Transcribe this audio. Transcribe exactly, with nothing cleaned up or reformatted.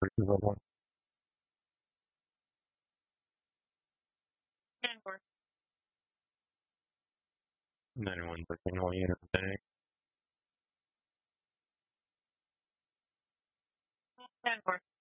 versus level one. ninety-one percent all unit percentage. ten four.